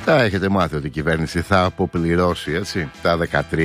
Τα έχετε μάθει ότι η κυβέρνηση θα αποπληρώσει, έτσι, τα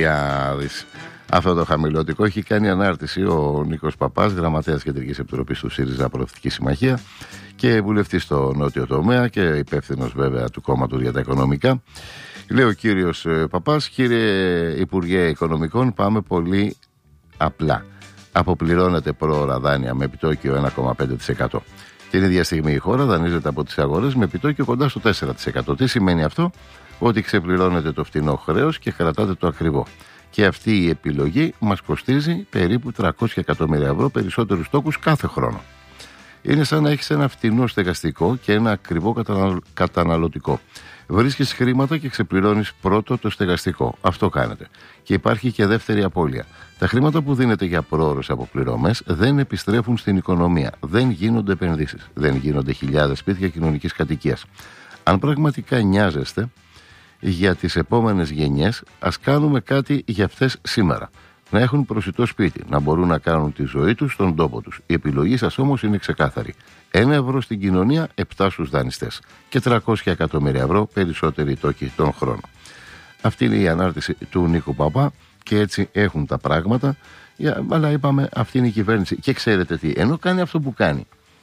13 δις. Αυτό το χαμηλωτικό έχει κάνει ανάρτηση ο Νίκος Παπάς, γραμματέας Κεντρικής Επιτροπής του ΣΥΡΙΖΑ Προοδευτική Συμμαχία και βουλευτής στο νότιο τομέα και υπεύθυνος βέβαια του κόμματος για τα οικονομικά. Λέει ο κύριος Παπάς: κύριε Υπουργέ Οικονομικών, πάμε πολύ απλά. Αποπληρώνεται πρόωρα δάνεια με επιτόκιο 1,5%. Την ίδια στιγμή η χώρα δανείζεται από τις αγορές με επιτόκιο κοντά στο 4%. Τι σημαίνει αυτό? Ότι ξεπληρώνετε το φτηνό χρέος και κρατάτε το ακριβό. Και αυτή η επιλογή μας κοστίζει περίπου 300 εκατομμύρια ευρώ περισσότερους τόκους κάθε χρόνο. Είναι σαν να έχεις ένα φτηνό στεγαστικό και ένα ακριβό καταναλωτικό. Βρίσκεις χρήματα και ξεπληρώνεις πρώτο το στεγαστικό. Αυτό κάνετε. Και υπάρχει και δεύτερη απώλεια. Τα χρήματα που δίνετε για πρόωρες αποπληρωμές δεν επιστρέφουν στην οικονομία. Δεν γίνονται επενδύσεις. Δεν γίνονται χιλιάδες σπίτια κοινωνικής κατοικίας. Αν πραγματικά νοιάζεστε για τις επόμενες γενιές, ας κάνουμε κάτι για αυτές σήμερα. Να έχουν προσιτό σπίτι, να μπορούν να κάνουν τη ζωή τους στον τόπο τους. Η επιλογή σας όμως είναι ξεκάθαρη. 1 ευρώ στην κοινωνία, 7 στους δανειστές. Και 300 εκατομμύρια ευρώ περισσότεροι τόκοι τον χρόνο. Αυτή είναι η ανάρτηση του Νίκου Παπά και έτσι έχουν τα πράγματα. Αλλά είπαμε, αυτή είναι η κυβέρνηση. Και ξέρετε τι, ενώ κάνει αυτό που κάνει,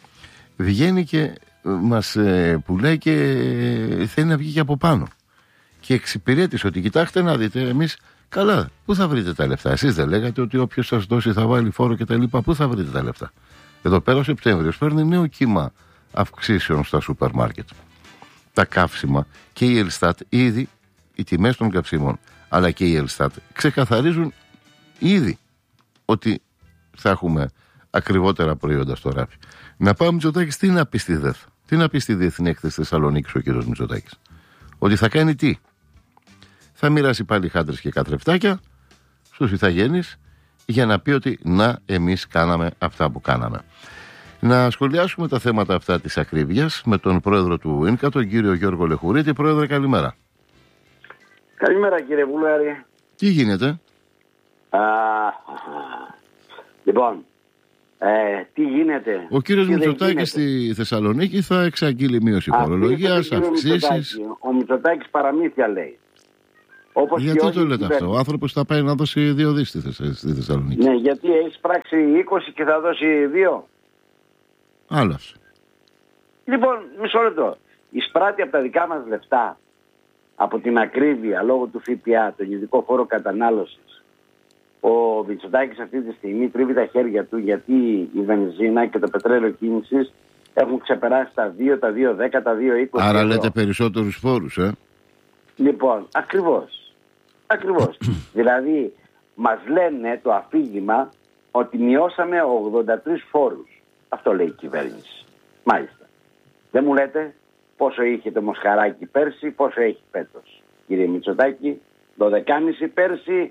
βγαίνει και μας πουλάει και θέλει να βγει και από πάνω. Και εξυπηρέτησε ότι κοιτάξτε να δείτε, εμείς καλά, πού θα βρείτε τα λεφτά? Εσείς δεν λέγατε ότι όποιος σας δώσει θα βάλει φόρο και τα λοιπά? Πού θα βρείτε τα λεφτά? Εδώ πέρα ο Σεπτέμβριος φέρνει νέο κύμα αυξήσεων στα σούπερ μάρκετ. Τα καύσιμα και η Ελστάτ ήδη, οι τιμές των καυσίμων αλλά και η Ελστάτ ξεκαθαρίζουν ήδη ότι θα έχουμε ακριβότερα προϊόντα στο ράφι. Να πάμε Μητσοτάκης, τι να πει στη ΔΕΘ? Τι να πει στη Διεθνή Έκθεση Θεσσαλονίκης ο κύριος Μητσοτάκης? Ότι θα κάνει τι? Θα μοιράσει πάλι χάντρες και καθρεφτάκια στους ηθαγένεις για να πει ότι να, εμείς κάναμε αυτά που κάναμε. Να σχολιάσουμε τα θέματα αυτά της ακρίβειας με τον πρόεδρο του ΙΝΚΑ, τον κύριο Γιώργο Λεχουρίτη. Πρόεδρε, καλημέρα. Καλημέρα κύριε Βουλγαρή. Τι γίνεται? Λοιπόν, τι γίνεται? Ο κύριος Μητσοτάκης στη Θεσσαλονίκη θα εξαγγείλει μείωση φορολογίας, αυξήσεις. Ο Μητσοτάκης παραμύθια λέει. Όπως γιατί το λέτε αυτό? Ο άνθρωπος θα πάει να δώσει 2 δις στη Θεσσαλονίκη. Ναι, γιατί έχει πράξει 20 και θα δώσει 2. Άλλος. Λοιπόν, μισό λεπτό. Εισπράττει από τα δικά μας λεφτά, από την ακρίβεια λόγω του ΦΠΑ, τον ειδικό φόρο κατανάλωσης. Ο Μητσοτάκης αυτή τη στιγμή τρίβει τα χέρια του, γιατί η βενζίνα και το πετρέλαιο κίνησης έχουν ξεπεράσει τα 2, τα 2,10, τα 2,20. Άρα λέτε περισσότερους φόρους, Λοιπόν, ακριβώς. Δηλαδή, μας λένε το αφήγημα ότι μειώσαμε 83 φόρους. Αυτό λέει η κυβέρνηση. Μάλιστα. Δεν μου λέτε πόσο είχε το Μοσχαράκι πέρσι, πόσο έχει φέτος? Κύριε Μητσοτάκη, 12,5 πέρσι,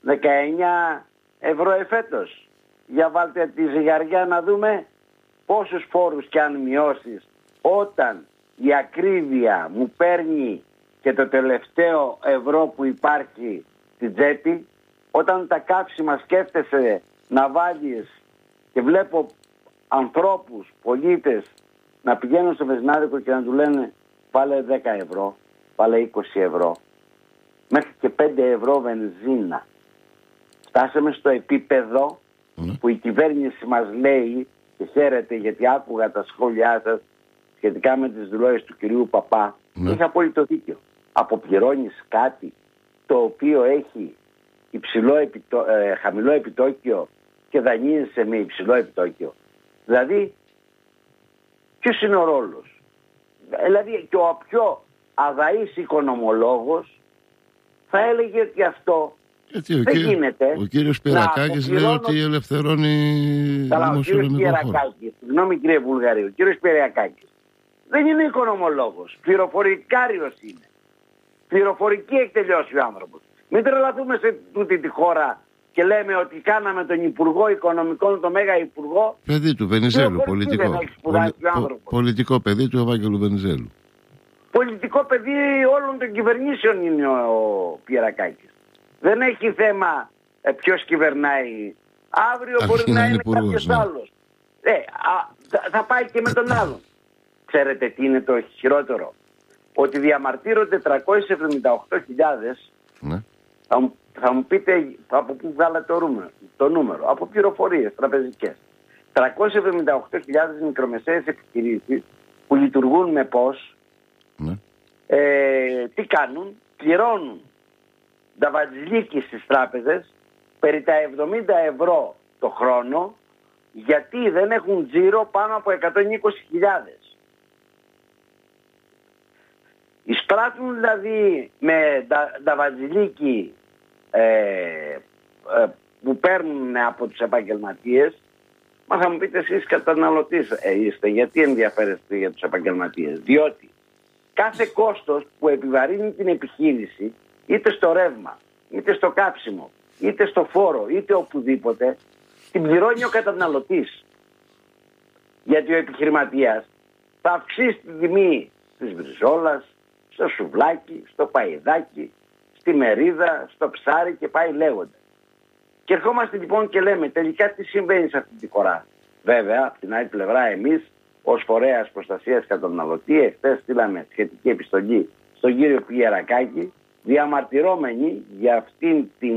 19 ευρώ εφέτος. Για βάλτε τη ζυγαριά να δούμε πόσους φόρους κι αν μειώσεις, όταν η ακρίβεια μου παίρνει και το τελευταίο ευρώ που υπάρχει στην τσέπη, όταν τα καύσιμα σκέφτεσαι να βάλεις, και βλέπω ανθρώπους, πολίτες, να πηγαίνουν στο βενζινάδικο και να του λένε βάλε 10 ευρώ, βάλε 20 ευρώ, μέχρι και 5 ευρώ βενζίνα. Φτάσαμε στο επίπεδο που η κυβέρνηση μας λέει, και χαίρεται γιατί άκουγα τα σχόλιά σας σχετικά με τις δηλώσεις του κυρίου Παπά, έχει απόλυτο δίκιο. Αποπληρώνεις κάτι το οποίο έχει χαμηλό επιτόκιο και δανείζεσαι με υψηλό επιτόκιο? Δηλαδή, ποιος είναι ο ρόλος? Δηλαδή, και ο πιο αδαής οικονομολόγος θα έλεγε ότι αυτό δεν γίνεται. Ο κύριος Πυρακάκης λέει ότι ελευθερώνει δημοσιονομικό χώρο. Συγγνώμη κύριε Βουλγαρίου, ο κύριος Πυρακάκης δεν είναι οικονομολόγος, πληροφορικάριος είναι. Πληροφορική έχει τελειώσει ο άνθρωπος. Μην τρελαθούμε σε τούτη τη χώρα και λέμε ότι κάναμε τον Υπουργό Οικονομικών, τον Μέγα Υπουργό. Παιδί του Βενιζέλου, πολιτικό. Πολιτικό παιδί του Ευάγγελου Βενιζέλου. Πολιτικό παιδί όλων των κυβερνήσεων είναι ο Πυρακάκης. Δεν έχει θέμα ποιος κυβερνάει. Αύριο μπορεί να είναι κάποιος άλλος. Θα πάει και με τον άλλον. Ξέρετε τι είναι το χειρότερο? ότι διαμαρτύρονται 378.000. Ναι. Θα μου πείτε από πού βγάλατε το νούμερο. Από πληροφορίες τραπεζικές. 378.000 μικρομεσαίες επιχειρήσεις που λειτουργούν με πώς. Ναι. Τι κάνουν? Πληρώνουν νταβατζλίκι στις τράπεζες περί τα 70 ευρώ το χρόνο, γιατί δεν έχουν τζίρο πάνω από 120.000. Εισπράττουν δηλαδή με νταβατζλίκι που παίρνουν από τους επαγγελματίες. Μα θα μου πείτε εσείς καταναλωτής είστε, γιατί ενδιαφέρεστε για τους επαγγελματίες? Διότι κάθε κόστος που επιβαρύνει την επιχείρηση, είτε στο ρεύμα, είτε στο κάψιμο, είτε στο φόρο, είτε οπουδήποτε, την πληρώνει ο καταναλωτής. Γιατί ο επιχειρηματίας θα αυξήσει την τιμή της μπριζόλας, στο σουβλάκι, στο παϊδάκι, στη μερίδα, στο ψάρι και πάει λέγοντα. Και ερχόμαστε λοιπόν και λέμε τελικά τι συμβαίνει σε αυτή τη χώρα. Βέβαια, από την άλλη πλευρά, εμείς ως φορέας προστασίας καταναλωτή, εχθές στείλαμε σχετική επιστολή στον κύριο Πιερακάκη, διαμαρτυρώμενοι για αυτήν την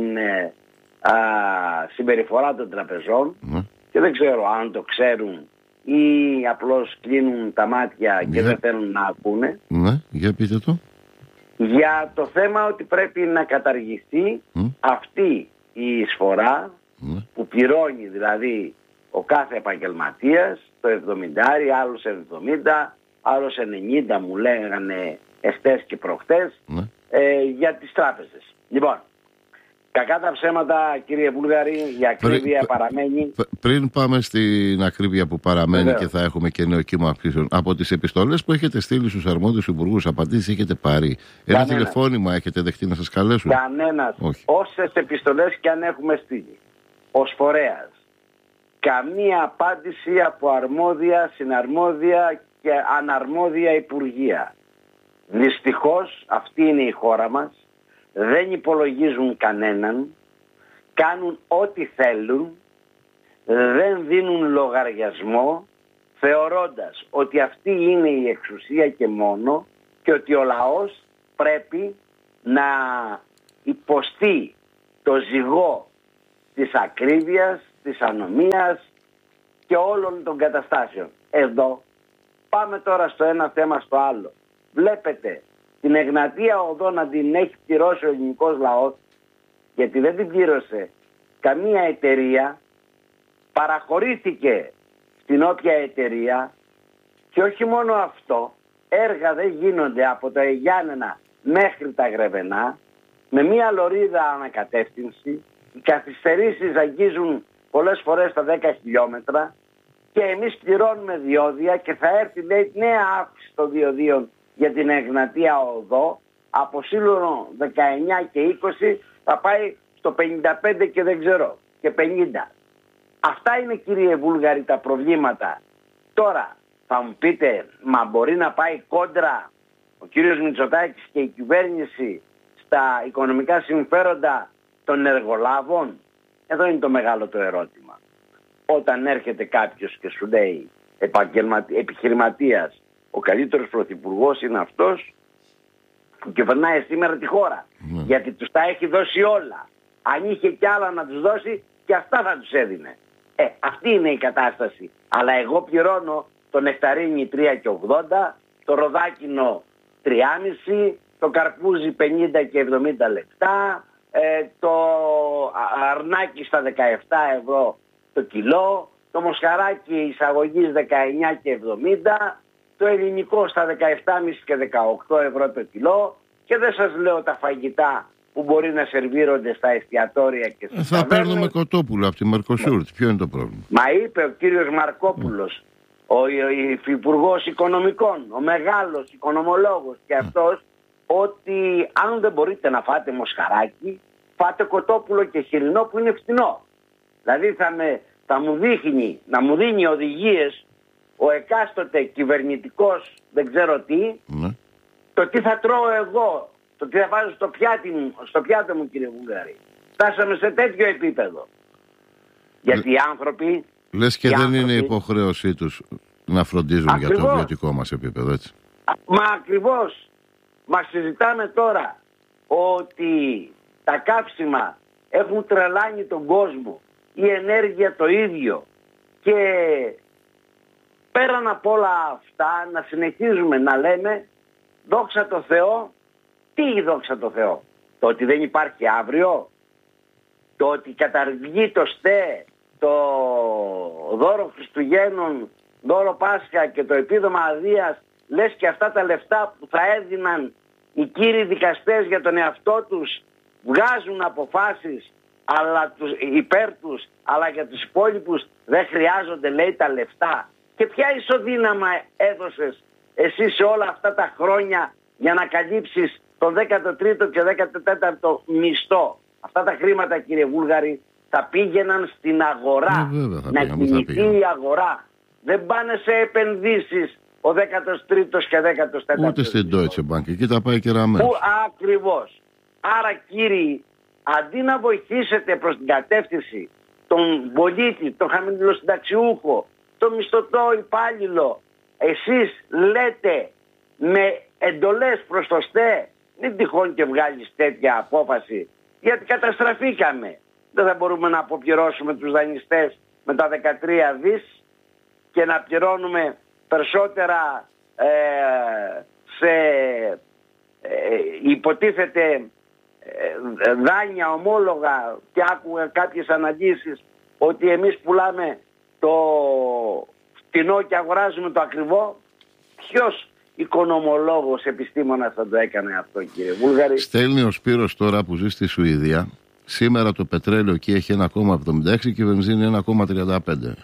συμπεριφορά των τραπεζών, και δεν ξέρω αν το ξέρουν ή απλώς κλείνουν τα μάτια και δεν θέλουν να ακούνε. Ναι, για πείτε το. Για το θέμα ότι πρέπει να καταργηθεί αυτή η εισφορά που πληρώνει δηλαδή ο κάθε επαγγελματίας, το 70, άλλος 70, άλλος 90 μου λέγανε εχθές και προχτές, για τις τράπεζες. Λοιπόν, κακά τα ψέματα, κύριε Βούλγαρη, η ακρίβεια παραμένει. Πριν πάμε στην ακρίβεια που παραμένει και θα έχουμε και νέο κύμα από τις επιστολές που έχετε στείλει στους αρμόδιους υπουργούς, απαντήσεις έχετε πάρει? Ένα τηλεφώνημα έχετε δεχτεί να σας καλέσουν? Κανένας. Όσες επιστολές και αν έχουμε στείλει ως φορέας, καμία απάντηση από αρμόδια, συναρμόδια και αναρμόδια υπουργεία. Δυστυχώς αυτή είναι η χώρα μας. Δεν υπολογίζουν κανέναν, κάνουν ό,τι θέλουν, δεν δίνουν λογαριασμό, θεωρώντας ότι αυτή είναι η εξουσία και μόνο, και ότι ο λαός πρέπει να υποστεί το ζυγό της ακρίβειας, της ανομίας και όλων των καταστάσεων. Εδώ πάμε τώρα στο ένα θέμα στο άλλο. Βλέπετε την Εγνατία Οδό να την έχει πληρώσει ο ελληνικός λαός, γιατί δεν την πλήρωσε καμία εταιρεία, παραχωρήθηκε στην όποια εταιρεία, και όχι μόνο αυτό, έργα δεν γίνονται από τα Αιγιάννενα μέχρι τα Γρεβενά, με μία λωρίδα ανακατεύθυνση, οι καθυστερήσεις αγγίζουν πολλές φορές τα 10 χιλιόμετρα, και εμείς πληρώνουμε διόδια, και θα έρθει λέει νέα αύξηση των διοδίων για την Εγνατία Οδό, από σύλλογο 19 και 20 θα πάει στο 55 και δεν ξέρω, και 50. Αυτά είναι, κύριε Βούλγαρη, τα προβλήματα. Τώρα θα μου πείτε, μα μπορεί να πάει κόντρα ο κύριος Μητσοτάκης και η κυβέρνηση στα οικονομικά συμφέροντα των εργολάβων? Εδώ είναι το μεγάλο το ερώτημα. Όταν έρχεται κάποιος και σου λέει επιχειρηματίας, ο καλύτερος πρωθυπουργός είναι αυτός που κυβερνάει σήμερα τη χώρα. Γιατί τους τα έχει δώσει όλα. Αν είχε κι άλλα να τους δώσει, και αυτά θα τους έδινε. Αυτή είναι η κατάσταση. Αλλά εγώ πληρώνω το νεκταρίνι 3,80, το ροδάκινο 3,5, το καρπούζι 50 και 70 λεπτά, το αρνάκι στα 17 ευρώ το κιλό, το μοσχαράκι εισαγωγής 19 και 70, το ελληνικό στα 17,5 και 18 ευρώ το κιλό, και δεν σας λέω τα φαγητά που μπορεί να σερβίρονται στα εστιατόρια και στις θα παίρνουμε κοτόπουλο από τη Μερκοσούρ. Ποιο είναι το πρόβλημα? Μα είπε ο κύριος Μαρκόπουλος, ο υφυπουργός οικονομικών, ο μεγάλος οικονομολόγος και αυτός, ότι αν δεν μπορείτε να φάτε μοσχαράκι, φάτε κοτόπουλο και χοιρινό που είναι φθηνό. Δηλαδή θα μου δείχνει, να μου δίνει οδηγίες ο εκάστοτε κυβερνητικός δεν ξέρω τι, το τι θα τρώω εγώ, το τι θα βάζω στο πιάτο μου, κύριε Βούλγαρη. Φτάσαμε σε τέτοιο επίπεδο. Γιατί οι άνθρωποι... Λες και δεν είναι υποχρέωσή τους να φροντίζουν για το βιωτικό μας επίπεδο, έτσι? Μα ακριβώς. Μας συζητάμε τώρα ότι τα καύσιμα έχουν τρελάνει τον κόσμο, η ενέργεια το ίδιο, και πέραν από όλα αυτά να συνεχίζουμε να λέμε δόξα τω Θεώ. Τι δόξα τω Θεώ? Το ότι δεν υπάρχει αύριο, το ότι καταργεί το ΣΤΕ, το δώρο Χριστουγέννων, δώρο Πάσχα και το επίδομα αδείας, λες και αυτά τα λεφτά που θα έδιναν οι κύριοι δικαστές για τον εαυτό τους βγάζουν αποφάσεις αλλά υπέρ τους, αλλά για τους υπόλοιπους δεν χρειάζονται, λέει, τα λεφτά. Και ποια ισοδύναμα έδωσες εσύ σε όλα αυτά τα χρόνια για να καλύψεις τον 13ο και 14ο μισθό? Αυτά τα χρήματα, κύριε Βούλγαρη, θα πήγαιναν στην αγορά, να κινηθεί η αγορά. Δεν πάνε σε επενδύσεις ο 13ος και 14ος. Ούτε στην Deutsche Bank, εκεί τα πάει και ραμμένος. Ακριβώς. Άρα, κύριοι, αντί να βοηθήσετε προς την κατεύθυνση τον πολίτη, τον χαμηλοσυνταξιούχο, τον μισθωτό υπάλληλο, εσείς λέτε με εντολές προς το ΣΤΕ, μην τυχόν και βγάλεις τέτοια απόφαση, γιατί καταστραφήκαμε. Δεν θα μπορούμε να αποπληρώσουμε τους δανειστές με τα 13 δις και να πληρώνουμε περισσότερα σε υποτίθεται δάνεια, ομόλογα, και άκουγα κάποιες αναλύσεις ότι εμείς πουλάμε το φτηνό και αγοράζουμε το ακριβό. Ποιος οικονομολόγος, επιστήμονας θα το έκανε αυτό, κύριε Βούλγαρη? Στέλνει ο Σπύρος τώρα που ζει στη Σουηδία. Σήμερα το πετρέλαιο εκεί έχει 1,76 και η βενζίνη 1,35.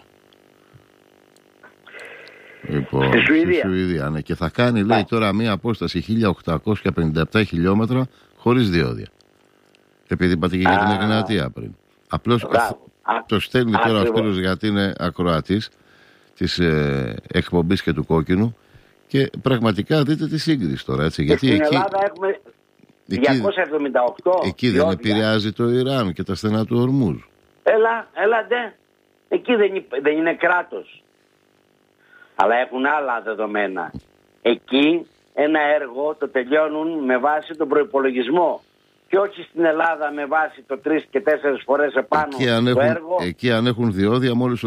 Λοιπόν, στη Σουηδία, ναι. Και θα κάνει, λέει, τώρα μία απόσταση 1857 χιλιόμετρα χωρίς διόδια. Επειδή είπατε και για την Εγνατία πριν. Απλώς το στέλνει τώρα ο Σπύρος γιατί είναι ακροατής της εκπομπής και του Κόκκινου, και πραγματικά δείτε τη σύγκριση τώρα, έτσι. Γιατί στην Ελλάδα έχουμε 278. Εκεί δεν επηρεάζει το Ιράν και τα στενά του Ορμούζ? Έλατε. Εκεί δεν είναι κράτος. Αλλά έχουν άλλα δεδομένα. Εκεί ένα έργο το τελειώνουν με βάση τον προϋπολογισμό και όχι στην Ελλάδα με βάση το 3 και 4 φορές επάνω το έργο. Εκεί αν έχουν διόδια, μόλις